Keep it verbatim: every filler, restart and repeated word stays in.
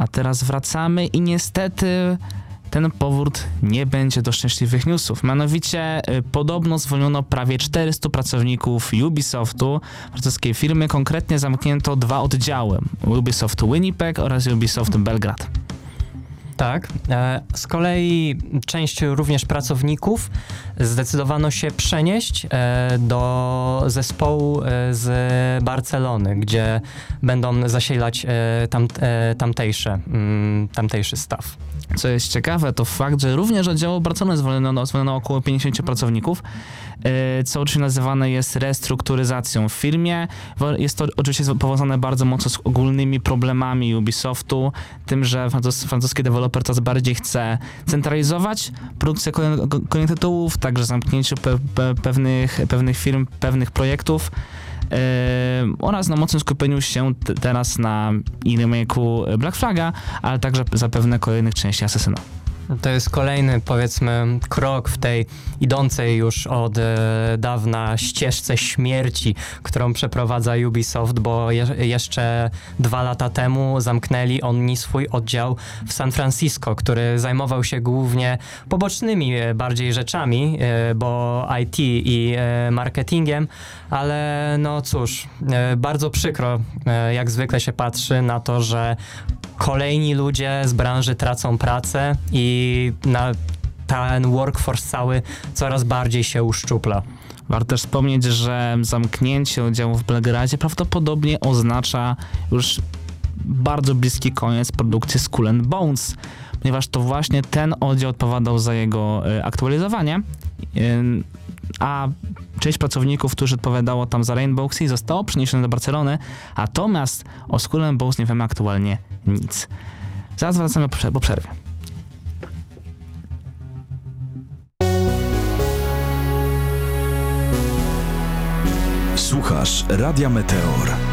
A teraz wracamy i niestety ten powrót nie będzie do szczęśliwych newsów. Mianowicie y, podobno zwolniono prawie czterystu pracowników Ubisoftu, francuskiej firmy. Konkretnie zamknięto dwa oddziały. Ubisoft Winnipeg oraz Ubisoft Belgrad. Tak. Z kolei część również pracowników zdecydowano się przenieść do zespołu z Barcelony, gdzie będą zasilać tam, tamtejsze, tamtejszy staw. Co jest ciekawe, to fakt, że również oddziału Barcelony zwolniono, zwolniono około pięćdziesięciu pracowników, co oczywiście nazywane jest restrukturyzacją w firmie. Jest to oczywiście powiązane bardzo mocno z ogólnymi problemami Ubisoftu, tym, że francus, francuski deweloper coraz bardziej chce centralizować produkcję kolejnych, kolejnych tytułów, także zamknięciu pe, pe, pewnych, pewnych firm, pewnych projektów. Yy, oraz na mocnym skupieniu się t- teraz na remake'u Black Flaga, ale także zapewne kolejnych części Assassina. To jest kolejny, powiedzmy, krok w tej idącej już od e, dawna ścieżce śmierci, którą przeprowadza Ubisoft, bo je, jeszcze dwa lata temu zamknęli oni swój oddział w San Francisco, który zajmował się głównie pobocznymi e, bardziej rzeczami, e, bo I T i e, marketingiem, ale no cóż, e, bardzo przykro, e, jak zwykle się patrzy na to, że kolejni ludzie z branży tracą pracę i na ten workforce cały coraz bardziej się uszczupla. Warto też wspomnieć, że zamknięcie oddziału w Belgradzie prawdopodobnie oznacza już bardzo bliski koniec produkcji Skull and Bones, ponieważ to właśnie ten oddział odpowiadał za jego y, aktualizowanie, y, a część pracowników, którzy odpowiadało tam za Rainbow Six, zostało przeniesione do Barcelony, natomiast o Skull and Bones nie wiemy aktualnie nic. Zaraz wracamy po przerwie. Słuchasz Radia Meteor.